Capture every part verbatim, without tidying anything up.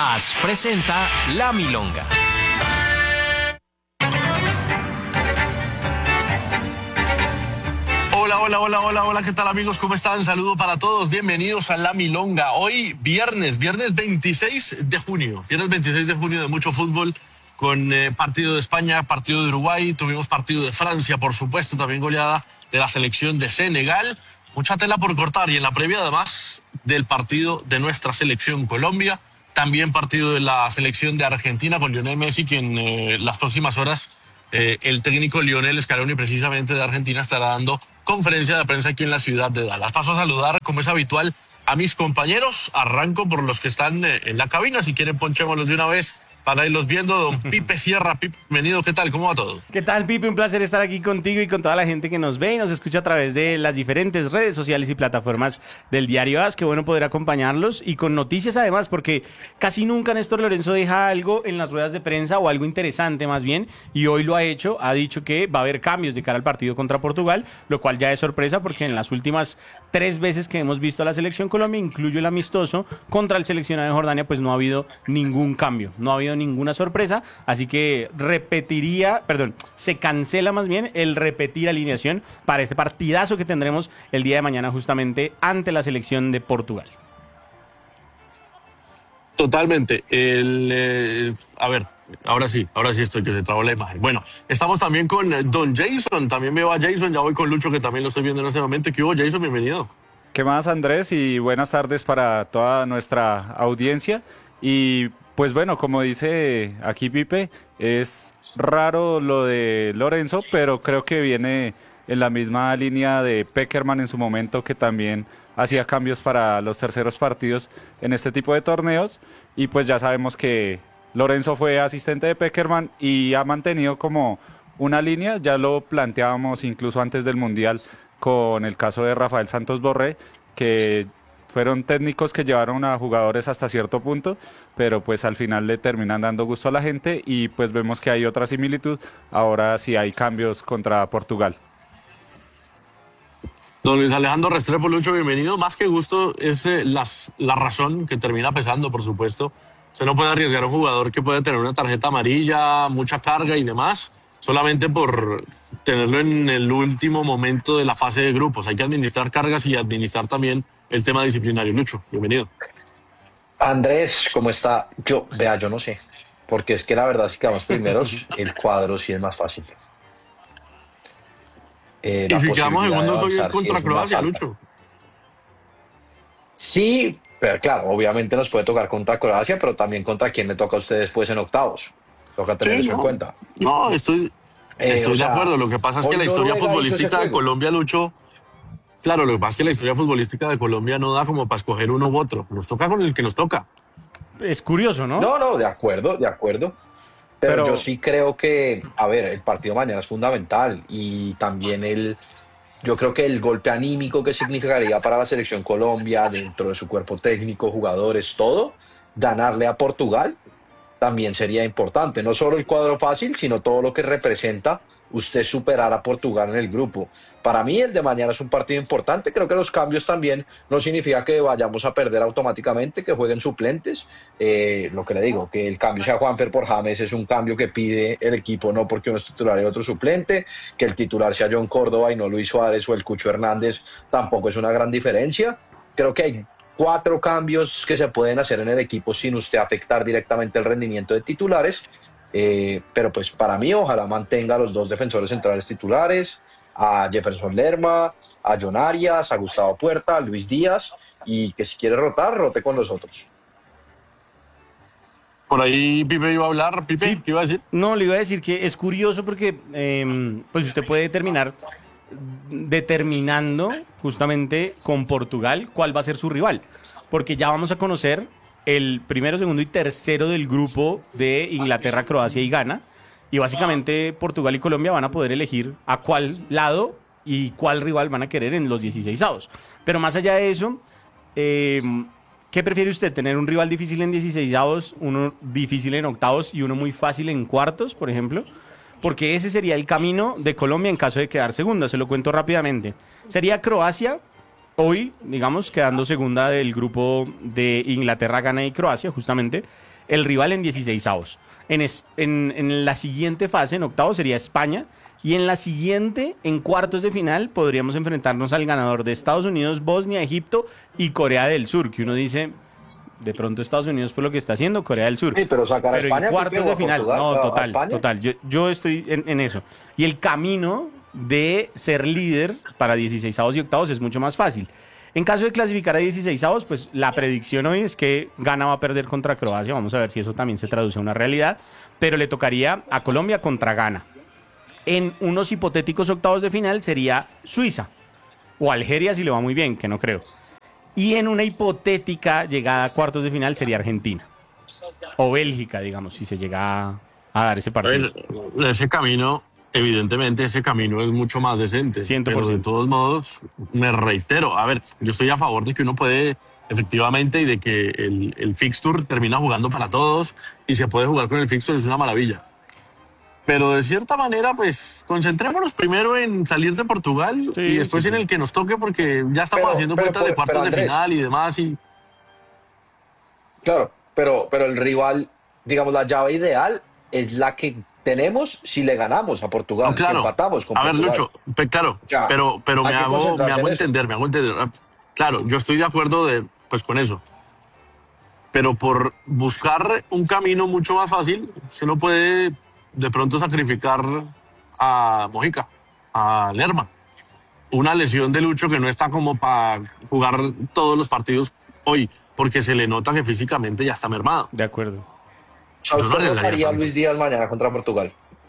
A S presenta La Milonga. Hola, hola, hola, hola, hola, ¿qué tal amigos? ¿Cómo están? Saludo para todos, bienvenidos a La Milonga. Hoy viernes, viernes veintiséis de junio, viernes veintiséis de junio de mucho fútbol, con eh, partido de España, partido de Uruguay, tuvimos partido de Francia, por supuesto, también goleada de la selección de Senegal. Mucha tela por cortar y en la previa además del partido de nuestra selección Colombia, también partido de la selección de Argentina con Lionel Messi, quien eh, las próximas horas eh, el técnico Lionel Scaloni precisamente de Argentina estará dando conferencia de prensa aquí en la ciudad de Dallas. Paso a saludar, como es habitual, a mis compañeros. Arranco por los que están eh, en la cabina. Si quieren, ponchémoslos de una vez para irlos viendo. Don Pipe Sierra, Pipe, bienvenido. ¿Qué tal? ¿Cómo va todo? ¿Qué tal, Pipe? Un placer estar aquí contigo y con toda la gente que nos ve y nos escucha a través de las diferentes redes sociales y plataformas del Diario A S. Qué bueno poder acompañarlos y con noticias además, porque casi nunca Néstor Lorenzo deja algo en las ruedas de prensa o algo interesante más bien, y hoy lo ha hecho. Ha dicho que va a haber cambios de cara al partido contra Portugal, lo cual ya es sorpresa porque en las últimas tres veces que hemos visto a la selección Colombia, incluyo el amistoso contra el seleccionado de Jordania, pues no ha habido ningún cambio, no ha habido ninguna sorpresa, así que repetiría, perdón, se cancela más bien el repetir alineación para este partidazo que tendremos el día de mañana justamente ante la selección de Portugal. Totalmente. El, eh, a ver, ahora sí, ahora sí estoy que se trabó la imagen. Bueno, estamos también con Don Jason, también veo a Jason, ya voy con Lucho que también lo estoy viendo en este momento. ¿Qué hubo, Jason? Bienvenido. ¿Qué más, Andrés? Y buenas tardes para toda nuestra audiencia. Y pues bueno, como dice aquí Pipe, es raro lo de Lorenzo, pero creo que viene en la misma línea de Pekerman en su momento, que también hacía cambios para los terceros partidos en este tipo de torneos. Y pues ya sabemos que Lorenzo fue asistente de Pekerman y ha mantenido como una línea, ya lo planteábamos incluso antes del Mundial con el caso de Rafael Santos Borré, que fueron técnicos que llevaron a jugadores hasta cierto punto, pero pues al final le terminan dando gusto a la gente y pues vemos que hay otra similitud. Ahora sí hay cambios contra Portugal. Don Luis Alejandro Restrepo, Lucho, bienvenido. Más que gusto es eh, las, la razón que termina pesando, por supuesto. Usted no puede arriesgar a un jugador que puede tener una tarjeta amarilla, mucha carga y demás, solamente por tenerlo en el último momento de la fase de grupos. Hay que administrar cargas y administrar también el tema disciplinario. Lucho, bienvenido. Andrés, ¿cómo está? Yo, vea, yo no sé, porque es que la verdad si quedamos primeros, el cuadro sí es más fácil. Eh, y si quedamos posibilidad de segundos hoy es avanzar sí contra más Croacia, alta. Lucho. Sí, pero claro, obviamente nos puede tocar contra Croacia, pero también contra quién le toca a ustedes después en octavos. Toca tener Sí, eso no. en cuenta. No, estoy, Eh, estoy o sea, de acuerdo. Lo que pasa es que hoy la historia Noruega hizo ese futbolística de juego. Colombia, Lucho, claro, lo que pasa es que la historia futbolística de Colombia no da como para escoger uno u otro. Nos toca con el que nos toca. Es curioso, ¿no? No, no, de acuerdo, de acuerdo. Pero, Pero- yo sí creo que, a ver, el partido mañana es fundamental y también el, yo creo que el golpe anímico que significaría para la selección Colombia, dentro de su cuerpo técnico, jugadores, todo, ganarle a Portugal también sería importante. No solo el cuadro fácil, sino todo lo que representa usted superar a Portugal en el grupo. Para mí el de mañana es un partido importante. Creo que los cambios también no significa que vayamos a perder automáticamente, que jueguen suplentes. Eh, lo que le digo, que el cambio sea Juanfer por James es un cambio que pide el equipo, no porque uno es titular y otro suplente. Que el titular sea John Córdoba y no Luis Suárez o el Cucho Hernández tampoco es una gran diferencia. Creo que hay cuatro cambios que se pueden hacer en el equipo sin usted afectar directamente el rendimiento de titulares. Eh, pero pues para mí ojalá mantenga a los dos defensores centrales titulares, a Jefferson Lerma, a John Arias, a Gustavo Puerta, a Luis Díaz, y que si quiere rotar, rote con los otros. Por ahí Pipe iba a hablar. Pipe, Sí. ¿qué iba a decir? No, le iba a decir que es curioso porque eh, pues usted puede determinar determinando justamente con Portugal cuál va a ser su rival, porque ya vamos a conocer el primero, segundo y tercero del grupo de Inglaterra, Croacia y Ghana, y básicamente Portugal y Colombia van a poder elegir a cuál lado y cuál rival van a querer en los dieciseisavos. Pero más allá de eso, eh, ¿qué prefiere usted? ¿Tener un rival difícil en dieciseisavos, uno difícil en octavos y uno muy fácil en cuartos, por ejemplo? Porque ese sería el camino de Colombia en caso de quedar segunda. Se lo cuento rápidamente. Sería Croacia, hoy, digamos, quedando segunda del grupo de Inglaterra, Ghana y Croacia, justamente. el rival en dieciseisavos. En, es- en, en la siguiente fase, en octavos, sería España. Y en la siguiente, en cuartos de final, podríamos enfrentarnos al ganador de Estados Unidos, Bosnia, Egipto y Corea del Sur, que uno dice, de pronto Estados Unidos por lo que está haciendo, Corea del Sur. Sí, pero sacar a Pero España, en cuartos Pipe, o de a final, Portugal, no, a- a total, España. total. Yo, yo estoy en, en eso. Y el camino de ser líder para dieciseisavos y octavos es mucho más fácil. En caso de clasificar a dieciseisavos, pues la predicción hoy es que Ghana va a perder contra Croacia. Vamos a ver si eso también se traduce a una realidad. Pero le tocaría a Colombia contra Ghana. En unos hipotéticos octavos de final sería Suiza o Algeria si le va muy bien, que no creo. Y en una hipotética llegada a cuartos de final sería Argentina o Bélgica, digamos, si se llega a, a dar ese A partido. ver, ese camino, evidentemente, ese camino es mucho más decente. cien por ciento. Pero de todos modos, me reitero, a ver, yo estoy a favor de que uno puede, efectivamente, y de que el, el fixture termina jugando para todos y se puede jugar con el fixture, es una maravilla. Pero de cierta manera, pues, concentrémonos primero en salir de Portugal Sí, y después sí, en sí. el que nos toque, porque ya estamos Pero- haciendo pero cuentas de por- cuartos pero, de Andrés. final y demás. Y Claro, pero, pero el rival, digamos, la llave ideal es la que tenemos si le ganamos a Portugal, no, claro. si empatamos con a ver, Portugal. Lucho, pe- claro, Ya, pero, pero me hay que hago, me concentrarse hago en eso. entender, me hago entender. Claro, yo estoy de acuerdo de, pues, con eso. Pero por buscar un camino mucho más fácil, se no puede de pronto sacrificar a Mojica, a Lerma. Una lesión de Lucho que no está como para jugar todos los partidos hoy, porque se le nota que físicamente ya está mermado. De acuerdo. O sea, yo no ¿usted arriesgaría rotaría a tanto. Luis Díaz mañana contra Portugal?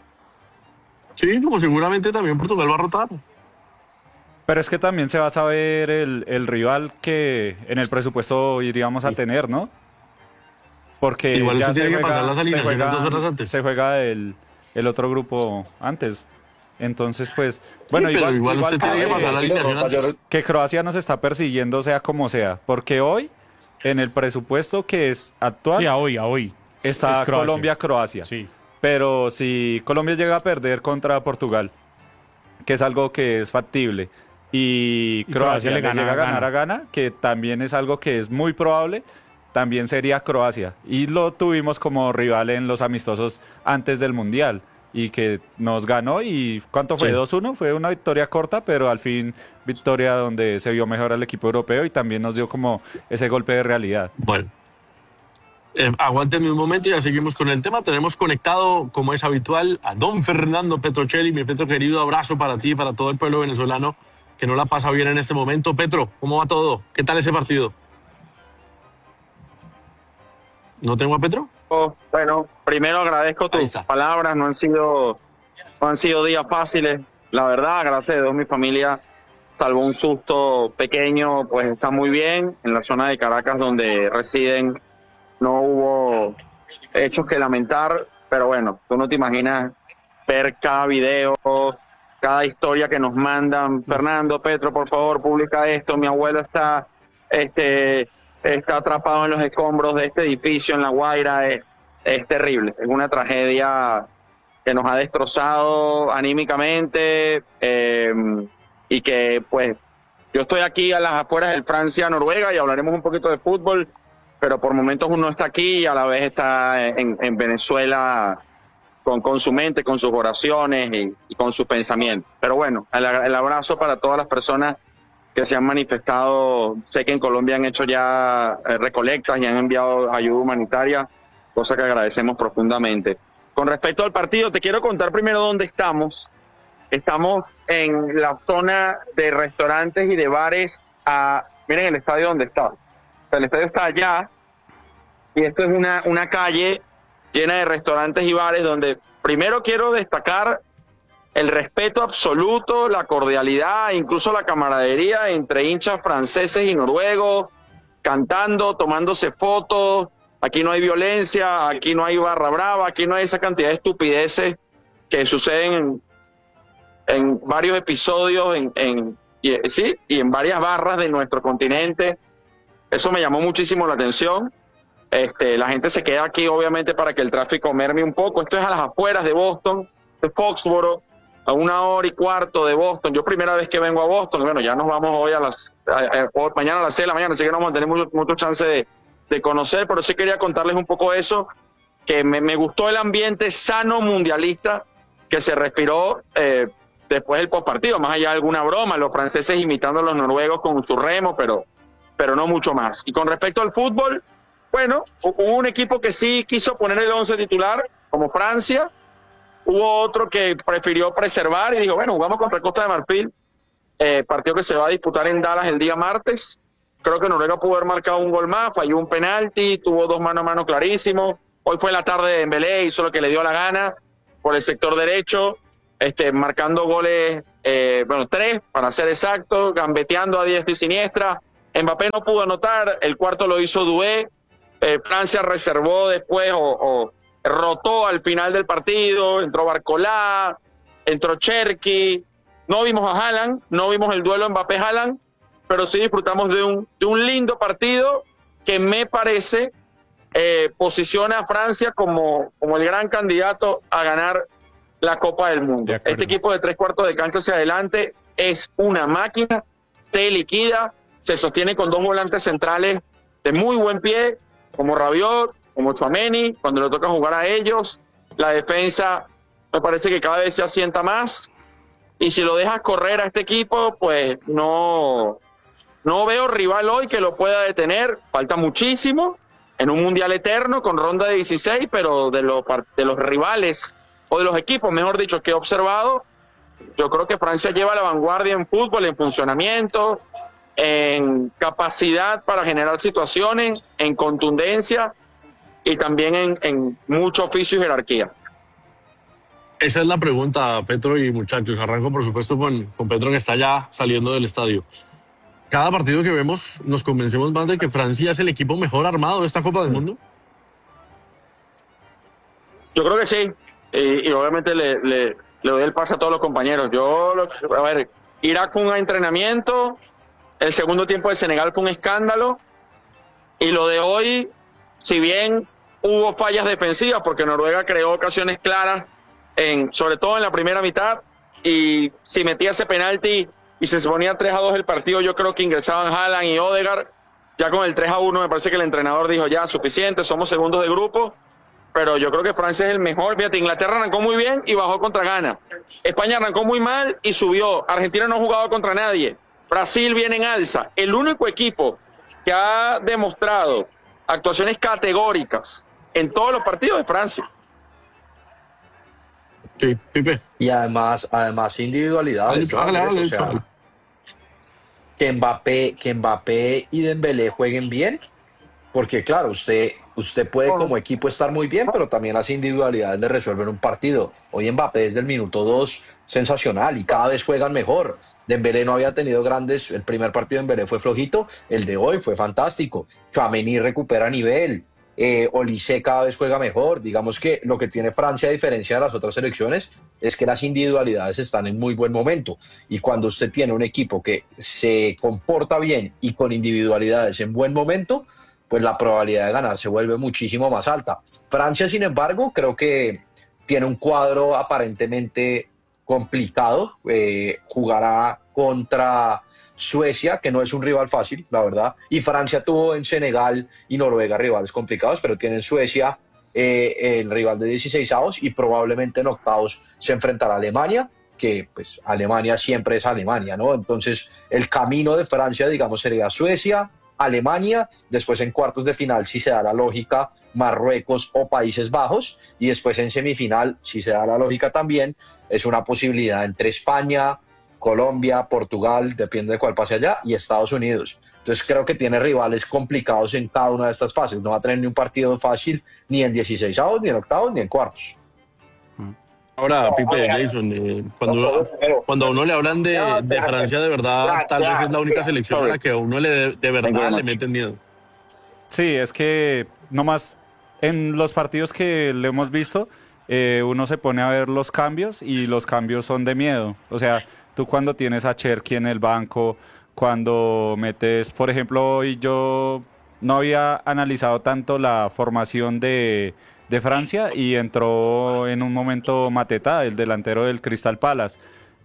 Sí, como seguramente también Portugal va a rotar. Pero es que también se va a saber el, el rival que en el presupuesto iríamos a tener, ¿no? Porque Igual ya usted se tiene que juega, pasar las se alineaciones juega- dos horas antes. se juega el, el otro grupo antes. Entonces, pues, bueno, pero igual, igual igual usted tiene que que- pasar la Sí, lo alineación rota, yo- antes. que Croacia nos está persiguiendo sea como sea, porque hoy en el presupuesto que es actual Sí, a hoy, a hoy. está Es Croacia. Colombia-Croacia. Sí. Pero si Colombia llega a perder contra Portugal, que es algo que es factible, y Y Croacia Croacia le le gana llega a a ganar a Ghana, que también es algo que es muy probable, también sería Croacia. Y lo tuvimos como rival en los amistosos antes del Mundial, y que nos ganó, y ¿cuánto fue? Sí. dos uno, fue una victoria corta, pero al fin victoria donde se vio mejor al equipo europeo y también nos dio como ese golpe de realidad. Bueno, eh, aguántenme un momento y ya seguimos con el tema. Tenemos conectado, como es habitual, a don Fernando Petrocelli. Mi Petro querido, abrazo para ti y para todo el pueblo venezolano que no la pasa bien en este momento. Petro, ¿cómo va todo? ¿Qué tal ese partido? ¿No tengo a Petro? Oh, bueno, primero agradezco Ahí tus está. palabras, no han sido no han sido días fáciles, la verdad, gracias a Dios mi familia salvó un susto pequeño, pues está muy bien, en la zona de Caracas donde residen no hubo hechos que lamentar, pero bueno, tú no te imaginas ver cada video, cada historia que nos mandan. Fernando, Petro, por favor, publica esto, mi abuelo está este está atrapado en los escombros de este edificio en La Guaira. Es, es terrible, es una tragedia que nos ha destrozado anímicamente, eh, y que pues yo estoy aquí a las afueras del Francia-Noruega y hablaremos un poquito de fútbol, pero por momentos uno está aquí y a la vez está en, en Venezuela con, con su mente, con sus oraciones y, y con sus pensamientos. Pero bueno, el, el abrazo para todas las personas que se han manifestado. Sé que en Colombia han hecho ya eh, recolectas y han enviado ayuda humanitaria, cosa que agradecemos profundamente. Con respecto al partido, te quiero contar primero dónde estamos. Estamos en la zona de restaurantes y de bares. A, miren el estadio donde está. O sea, el estadio está allá y esto es una, una calle llena de restaurantes y bares donde primero quiero destacar el respeto absoluto, la cordialidad, incluso la camaradería entre hinchas franceses y noruegos, cantando, tomándose fotos. Aquí no hay violencia, aquí no hay barra brava, aquí no hay esa cantidad de estupideces que suceden en, en varios episodios, en, en, y, sí, y en varias barras de nuestro continente. Eso me llamó muchísimo la atención. Este, la gente se queda aquí obviamente para que el tráfico merme un poco. Esto es a las afueras de Boston, de Foxboro, a una hora y cuarto de Boston. Yo primera vez que vengo a Boston, bueno, ya nos vamos hoy a las, a, a, mañana a las seis de la mañana, así que no vamos a tener mucho, mucho chance de, de conocer, pero sí quería contarles un poco eso, que me, me gustó el ambiente sano mundialista que se respiró eh, después del postpartido, más allá de alguna broma, los franceses imitando a los noruegos con su remo, pero, pero no mucho más. Y con respecto al fútbol, bueno, hubo un equipo que sí quiso poner el once titular, como Francia, hubo otro que prefirió preservar y dijo, bueno, jugamos contra Costa de Marfil, eh, partido que se va a disputar en Dallas el día martes. Creo que Noruega pudo haber marcado un gol más, falló un penalti, tuvo dos mano a mano clarísimos. Hoy fue la tarde de Dembélé, hizo lo que le dio la gana por el sector derecho, este, marcando goles, eh, bueno, tres para ser exacto, gambeteando a diestra y siniestra. Mbappé no pudo anotar, el cuarto lo hizo Doué. Eh, Francia reservó después o, o rotó al final del partido, entró Barcola, entró Cherki. No vimos a Haaland, no vimos el duelo Mbappé-Haaland, pero sí disfrutamos de un, de un lindo partido que me parece eh, posiciona a Francia como, como el gran candidato a ganar la Copa del Mundo. De Este equipo de tres cuartos de cancha hacia adelante es una máquina, te liquida, se sostiene con dos volantes centrales de muy buen pie, como Rabiot, como Tchouaméni, cuando le toca jugar a ellos. La defensa me parece que cada vez se asienta más, y si lo dejas correr a este equipo, pues no, no veo rival hoy que lo pueda detener. Falta muchísimo en un mundial eterno con ronda de dieciséis, pero de los, de los rivales o de los equipos, mejor dicho, que he observado, yo creo que Francia lleva la vanguardia en fútbol, en funcionamiento, en capacidad para generar situaciones, en contundencia y también en, en mucho oficio y jerarquía. Esa es la pregunta, Petro y muchachos. Arranco, por supuesto, con, con Petro, que está ya saliendo del estadio. Cada partido que vemos nos convencemos más de que Francia es el equipo mejor armado de esta Copa del Mundo. Yo creo que sí, y, y obviamente le, le, le doy el pase a todos los compañeros. Yo, a ver, Irak fue un entrenamiento, el segundo tiempo de Senegal fue un escándalo, y lo de hoy, si bien hubo fallas defensivas, porque Noruega creó ocasiones claras, en, sobre todo en la primera mitad, y si metía ese penalti y se ponía tres a dos el partido, yo creo que ingresaban Haaland y Odegaard. Ya con el tres a uno me parece que el entrenador dijo, ya, suficiente, somos segundos de grupo, pero yo creo que Francia es el mejor. Fíjate, Inglaterra arrancó muy bien y bajó contra Ghana. España arrancó muy mal y subió. Argentina no ha jugado contra nadie. Brasil viene en alza. El único equipo que ha demostrado actuaciones categóricas en todos los partidos es Francia. Sí, Pipe. Y además, además individualidades. ¿no? Hágale, hágale, O sea, hágale. que Mbappé, que Mbappé y Dembélé jueguen bien, porque claro, usted, usted puede como equipo estar muy bien, pero también las individualidades le resuelven un partido. Hoy Mbappé desde el minuto dos, sensacional, y cada vez juegan mejor. Dembélé no había tenido grandes, el primer partido de Dembélé fue flojito, el de hoy fue fantástico. Tchouaméni recupera nivel, eh, Olise cada vez juega mejor. Digamos que lo que tiene Francia, a diferencia de las otras selecciones, es que las individualidades están en muy buen momento, y cuando usted tiene un equipo que se comporta bien y con individualidades en buen momento, pues la probabilidad de ganar se vuelve muchísimo más alta. Francia, sin embargo, creo que tiene un cuadro aparentemente complicado. Eh, jugará contra Suecia, que no es un rival fácil, la verdad, y Francia tuvo en Senegal y Noruega rivales complicados, pero tiene en Suecia eh, el rival de dieciséis avos, y probablemente en octavos se enfrentará a Alemania, que pues Alemania siempre es Alemania, ¿no? Entonces el camino de Francia, digamos, sería Suecia, Alemania, después en cuartos de final, si se da la lógica, Marruecos o Países Bajos, y después en semifinal, si se da la lógica también, es una posibilidad entre España, Colombia, Portugal, depende de cuál pase allá, y Estados Unidos. Entonces creo que tiene rivales complicados en cada una de estas fases. No va a tener ni un partido fácil ni en dieciséis avos, ni en octavos, ni en cuartos. Ahora, Pipe, Jason, eh, cuando, cuando a uno le hablan de, de Francia, de verdad, tal vez es la única selección a la que a uno le, de verdad le meten miedo. Sí, es que nomás en los partidos que le hemos visto, eh, uno se pone a ver los cambios y los cambios son de miedo. O sea, tú cuando tienes a Cherki en el banco, cuando metes, por ejemplo, hoy yo no había analizado tanto la formación de, de Francia, y entró en un momento Mateta, el delantero del Crystal Palace.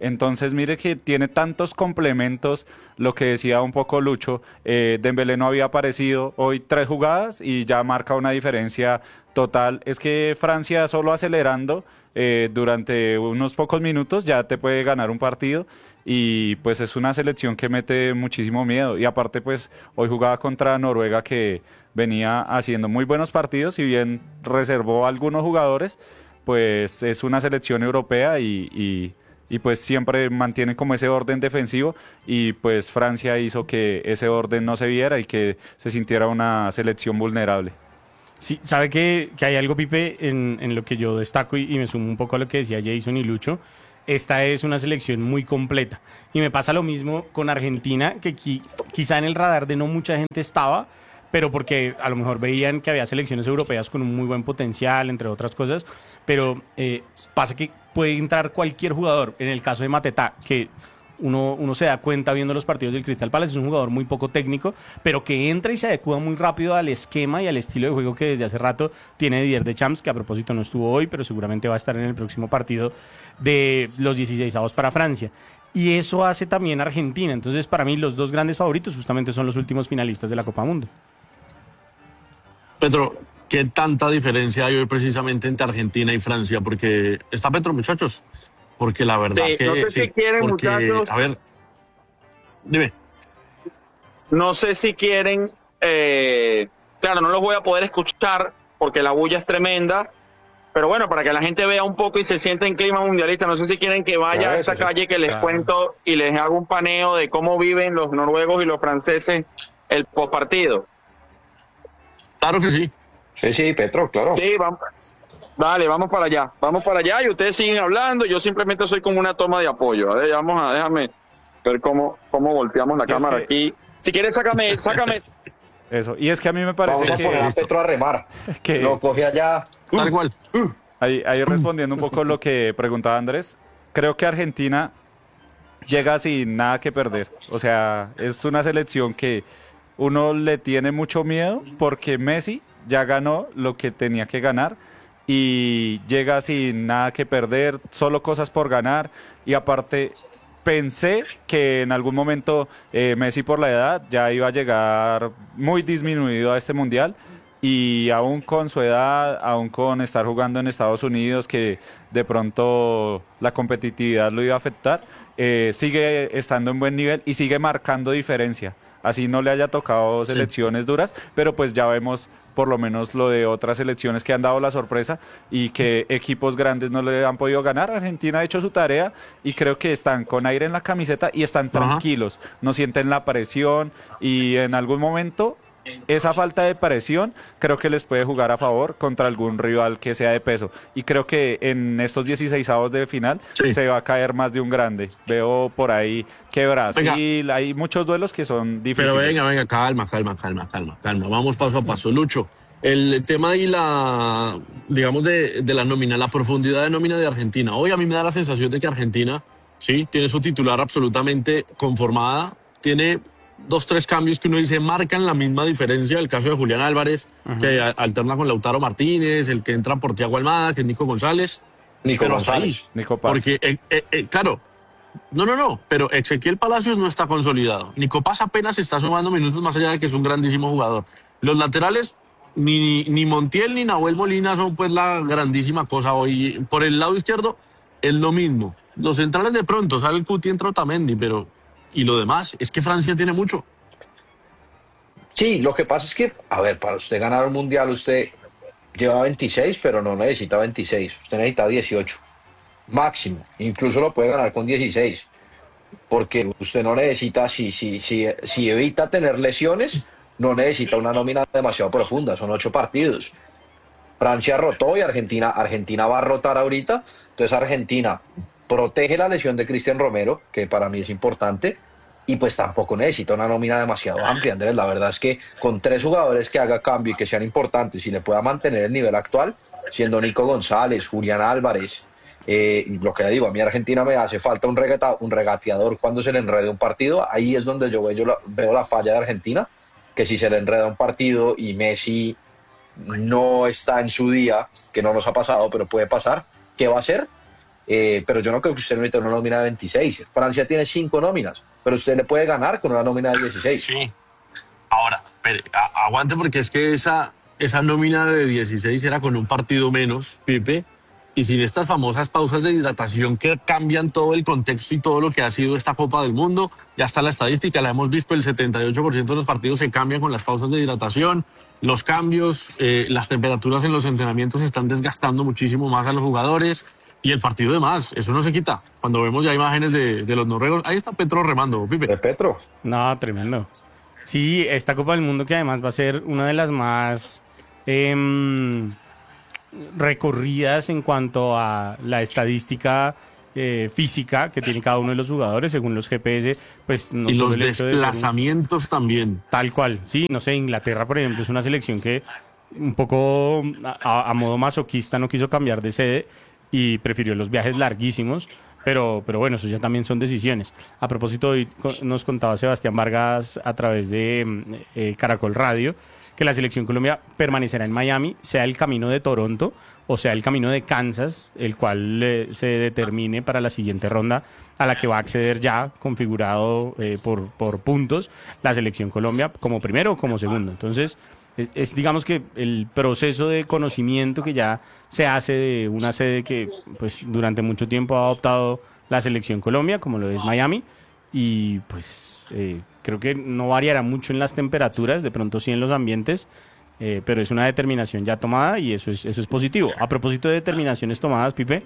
Entonces, mire que tiene tantos complementos, lo que decía un poco Lucho, eh, Dembélé no había aparecido hoy tres jugadas y ya marca una diferencia total. Es que Francia solo acelerando eh, durante unos pocos minutos ya te puede ganar un partido y pues es una selección que mete muchísimo miedo. Y aparte pues hoy jugaba contra Noruega que venía haciendo muy buenos partidos, si bien reservó a algunos jugadores, pues es una selección europea y... y y pues siempre mantienen como ese orden defensivo y pues Francia hizo que ese orden no se viera y que se sintiera una selección vulnerable. Sí, sabe que, que hay algo, Pipe, en, en lo que yo destaco y, y me sumo un poco a lo que decía Jason y Lucho. Esta es una selección muy completa. Y me pasa lo mismo con Argentina, que qui- quizá en el radar de no mucha gente estaba, pero porque a lo mejor veían que había selecciones europeas con un muy buen potencial, entre otras cosas, pero eh, pasa que puede entrar cualquier jugador. En el caso de Mateta, que uno, uno se da cuenta viendo los partidos del Crystal Palace, es un jugador muy poco técnico, pero que entra y se adecua muy rápido al esquema y al estilo de juego que desde hace rato tiene Didier Deschamps, que a propósito no estuvo hoy, pero seguramente va a estar en el próximo partido de los dieciseisavos para Francia. Y eso hace también Argentina. Entonces, para mí, los dos grandes favoritos justamente son los últimos finalistas de la Copa Mundo. Petro, ¿qué tanta diferencia hay hoy precisamente entre Argentina y Francia? Porque está Petro, muchachos. Porque la verdad Sí, que no sé sí, si quieren, porque, muchachos. a ver, dime. No sé si quieren, eh, claro, no los voy a poder escuchar porque la bulla es tremenda, pero bueno, para que la gente vea un poco y se sienta en clima mundialista, no sé si quieren que vaya Claro, a esta eso sí. calle que les Claro. cuento y les hago un paneo de cómo viven los noruegos y los franceses el postpartido. Claro que sí. Sí, sí, Petro, claro. Sí, vamos. Dale, vamos para allá, vamos para allá y ustedes siguen hablando, yo simplemente soy como una toma de apoyo. A ver, vamos a, déjame ver cómo, cómo volteamos la Y es cámara que- aquí. Si quieres, sácame, sácame. Eso. Y es que a mí me parece Vamos a que, poner a Petro a remar. que Lo coge allá. Tal cual. ahí, ahí respondiendo un poco lo que preguntaba Andrés, creo que Argentina llega sin nada que perder. O sea, es una selección que uno le tiene mucho miedo porque Messi ya ganó lo que tenía que ganar y llega sin nada que perder, solo cosas por ganar y aparte pensé que en algún momento eh, Messi por la edad ya iba a llegar muy disminuido a este mundial y aún con su edad, aún con estar jugando en Estados Unidos, que de pronto la competitividad lo iba a afectar, eh, sigue estando en buen nivel y sigue marcando diferencia. Así no le haya tocado Sí. selecciones duras, pero pues ya vemos por lo menos lo de otras selecciones que han dado la sorpresa y que equipos grandes no le han podido ganar. Argentina ha hecho su tarea y creo que están con aire en la camiseta y están Ajá. tranquilos, no sienten la presión y en algún momento esa falta de presión creo que les puede jugar a favor contra algún rival que sea de peso. Y creo que en estos dieciseisavos de final Sí. se va a caer más de un grande. Veo por ahí que Brasil, hay muchos duelos que son difíciles. Pero venga, venga, calma, calma, calma, calma, calma. Vamos paso a paso. Lucho, el tema y la, digamos, de, de la nómina, la profundidad de nómina de Argentina. Hoy a mí me da la sensación de que Argentina, sí, tiene su titular absolutamente conformada. Tiene dos, tres cambios que uno dice marcan la misma diferencia. El caso de Julián Álvarez, que a- alterna con Lautaro Martínez, el que entra por Thiago Almada, que es Nico González. Nico Pero hasta González. ahí. Nico Paz. Porque, eh, eh, eh, claro, no, no, no, pero Ezequiel Palacios no está consolidado. Nico Paz apenas está sumando minutos más allá de que es un grandísimo jugador. Los laterales, ni, ni Montiel ni Nahuel Molina son pues la grandísima cosa hoy. Por el lado izquierdo es lo mismo. Los centrales de pronto, sale el Cuti, entra Otamendi, pero... Y lo demás, es que Francia tiene mucho. Sí, lo que pasa es que, a ver, para usted ganar un mundial, usted lleva veintiséis, pero no necesita veintiséis. Usted necesita dieciocho. Máximo. Incluso lo puede ganar con dieciséis. Porque usted no necesita, si, si, si, si evita tener lesiones, no necesita una nómina demasiado profunda. Son ocho partidos. Francia rotó y Argentina, Argentina va a rotar ahorita. Entonces Argentina protege la lesión de Cristian Romero, que para mí es importante, y pues tampoco necesita una nómina demasiado amplia, Andrés. La verdad es que con tres jugadores que haga cambio y que sean importantes y le pueda mantener el nivel actual, siendo Nico González, Julián Álvarez, eh, y lo que digo, a mí Argentina me hace falta un, regata, un regateador cuando se le enrede un partido. Ahí es donde yo veo, yo la, veo la falla de Argentina, que si se le enreda un partido y Messi no está en su día, que no nos ha pasado, pero puede pasar, ¿qué va a hacer? Eh, pero yo no creo que usted necesite una nómina de veintiséis. Francia tiene cinco nóminas, pero usted le puede ganar con una nómina de dieciséis. Sí. Ahora, pero, a- aguante porque es que esa, esa nómina de dieciséis era con un partido menos, Pipe, y sin estas famosas pausas de hidratación que cambian todo el contexto y todo lo que ha sido esta Copa del Mundo. Ya está la estadística, la hemos visto, el setenta y ocho por ciento de los partidos se cambian con las pausas de hidratación. Los cambios, eh, las temperaturas en los entrenamientos están desgastando muchísimo más a los jugadores y el partido de más, eso no se quita. Cuando vemos ya imágenes de, de los noruegos, ahí está Petro remando, Pipe. De Petro. No, tremendo. Sí, esta Copa del Mundo que además va a ser una de las más em, recorridas en cuanto a la estadística eh, física que tiene cada uno de los jugadores, según los G P S, pues no Y solo los el hecho de ser un- desplazamientos también. tal cual, sí, no sé, Inglaterra, por ejemplo, es una selección que un poco a, a modo masoquista no quiso cambiar de sede y prefirió los viajes larguísimos, pero, pero bueno, eso ya también son decisiones. A propósito, hoy co- nos contaba Sebastián Vargas a través de mm, eh, Caracol Radio que la selección Colombia permanecerá en Miami, sea el camino de Toronto o sea el camino de Kansas, el cual eh, se determine para la siguiente ronda a la que va a acceder ya configurado eh, por, por puntos la selección Colombia como primero o como segundo. Entonces, es, es, digamos que el proceso de conocimiento que ya se hace de una sede que pues durante mucho tiempo ha adoptado la selección Colombia, como lo es Miami, y pues eh, creo que no variará mucho en las temperaturas, de pronto sí en los ambientes, eh, pero es una determinación ya tomada y eso es, eso es positivo. A propósito de determinaciones tomadas, Pipe,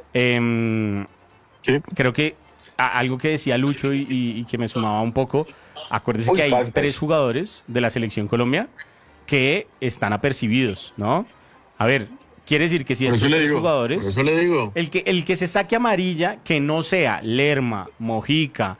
eh, Sí. creo que a- algo que decía Lucho y, y- y que me sumaba un poco, acuérdese Uy, que hay faltas. tres jugadores de la selección Colombia que están apercibidos, ¿no? A ver, quiere decir que si Por estos eso le tres digo. jugadores, Por eso le digo. el que, el que se saque amarilla, que no sea Lerma, Mojica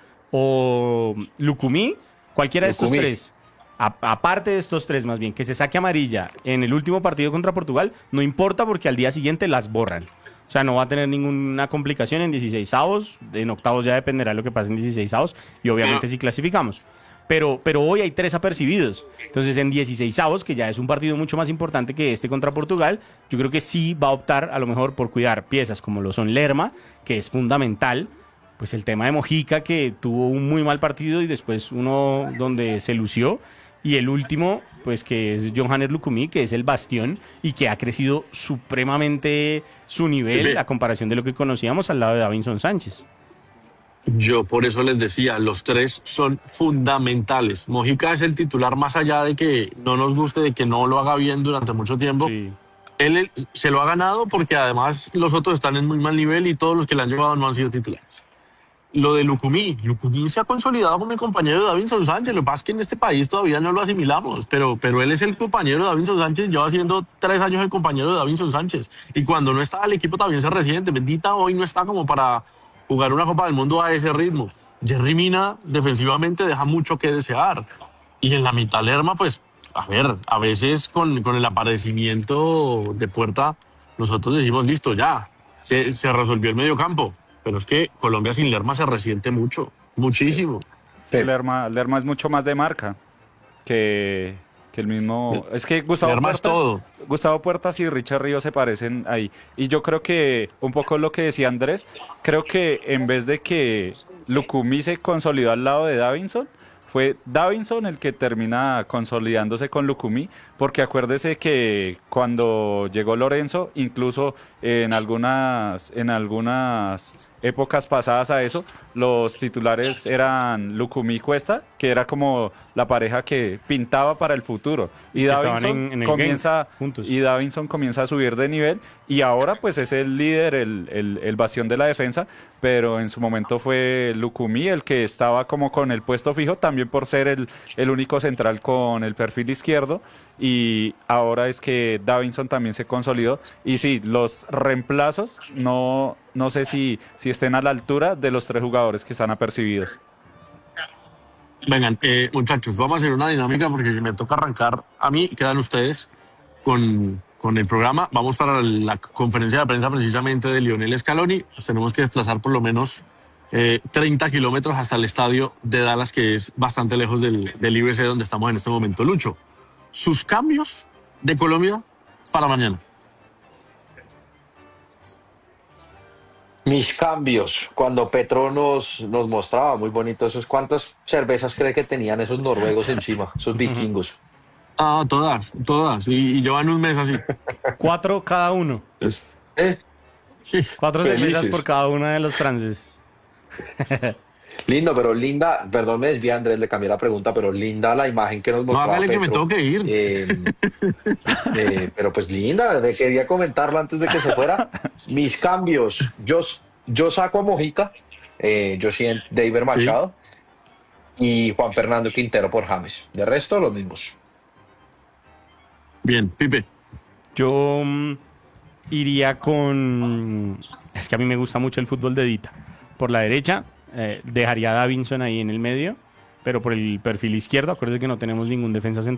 o Lucumí, cualquiera de estos Lucumí. tres, a- aparte de estos tres más bien, que se saque amarilla en el último partido contra Portugal, no importa porque al día siguiente las borran. O sea, no va a tener ninguna complicación en dieciseisavos, en octavos ya dependerá de lo que pase en dieciseisavos y obviamente Pero- si clasificamos. Pero, pero hoy hay tres apercibidos. Entonces, en dieciseisavos, que ya es un partido mucho más importante que este contra Portugal, yo creo que sí va a optar a lo mejor por cuidar piezas como lo son Lerma, que es fundamental. Pues el tema de Mojica, que tuvo un muy mal partido y después uno donde se lució. Y el último, pues que es Johannes Lucumí, que es el bastión y que ha crecido supremamente su nivel Pepe. a comparación de lo que conocíamos al lado de Davinson Sánchez. Yo por eso les decía, los tres son fundamentales. Mojica es el titular más allá de que no nos guste, de que no lo haga bien durante mucho tiempo. Sí. Él él se lo ha ganado porque además los otros están en muy mal nivel y todos los que le han llevado no han sido titulares. Lo de Lucumí, Lucumí se ha consolidado como el compañero de Davinson Sánchez. Lo que pasa es que en este país todavía no lo asimilamos, pero, pero él es el compañero de Davinson Sánchez, lleva siendo tres años el compañero de Davinson Sánchez. Y cuando no está, el equipo también se resiente. Bendita hoy no está como para jugar una Copa del Mundo a ese ritmo. Jerry Mina defensivamente deja mucho que desear. Y en la mitad Lerma, pues, a ver, a veces con, con el aparecimiento de Puerta, nosotros decimos, listo, ya, se, se resolvió el medio campo. Pero es que Colombia sin Lerma se resiente mucho, muchísimo. Sí. Lerma, Lerma es mucho más de marca que, que el mismo. Es que Gustavo Lerma es Puertas, todo. Gustavo Puertas y Richard Ríos se parecen ahí. Y yo creo que, un poco lo que decía Andrés, creo que en vez de que Lucumí se consolidó al lado de Davinson, fue Davinson el que termina consolidándose con Lucumí, porque acuérdese que cuando llegó Lorenzo, incluso en algunas, en algunas épocas pasadas a eso, los titulares eran Lucumí y Cuesta, que era como la pareja que pintaba para el futuro. Y Que estaban Davinson en- en el comienza Genk juntos. y Davinson comienza a subir de nivel y ahora pues es el líder, el, el, el bastión de la defensa, pero en su momento fue Lucumí el que estaba como con el puesto fijo, también por ser el, el único central con el perfil izquierdo, y ahora es que Davinson también se consolidó. Y sí, los reemplazos no, no sé si, si estén a la altura de los tres jugadores que están apercibidos. Vengan, eh, muchachos, vamos a hacer una dinámica porque me toca arrancar. A mí quedan ustedes con, con el programa. Vamos para la conferencia de prensa precisamente de Lionel Scaloni. Nos tenemos que desplazar por lo menos eh, treinta kilómetros hasta el estadio de Dallas, que es bastante lejos del, del I B C donde estamos en este momento. Lucho, sus cambios de Colombia para mañana. Mis cambios, cuando Petro nos, nos mostraba muy bonito esos, ¿cuántas cervezas cree que tenían esos noruegos encima, esos vikingos? Ah, todas, todas. Y, y llevan un mes así. Cuatro cada uno. Es- Eh, sí. Cuatro Felices. cervezas por cada uno de los franceses. Lindo, pero linda, perdón, me desvía Andrés, le cambié la pregunta, pero linda la imagen que nos No, mostraba hágale que me Petro. tengo que ir. Eh, eh, pero pues linda, de- quería comentarlo antes de que se fuera. Mis cambios, yo, yo saco a Mojica, eh, yo siento David Machado y Juan Fernando Quintero por James. De resto, los mismos. Bien, Pipe. Yo mm, iría con... Es que a mí me gusta mucho el fútbol de Dita. Por la derecha, eh, dejaría a Davinson ahí en el medio, pero por el perfil izquierdo, acuérdense que no tenemos ningún defensa central.